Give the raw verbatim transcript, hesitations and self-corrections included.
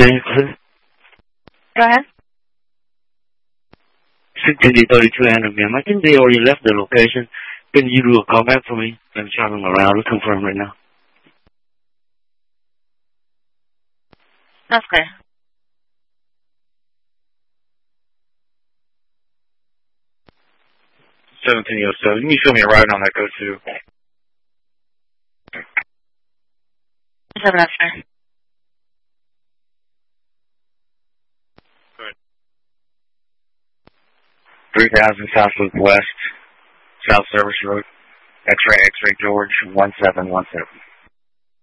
Clear? Go ahead. sixteen thirty-two Anagram. I think they already left the location. Can you do a call back for me? I'm traveling around. We'll confirm right now. That's clear. seventeen oh seven. Can you show me a ride on that go to? seven up, sir. three thousand South Loop West, South Service Road, X-Ray, X-Ray George, one seven one seven.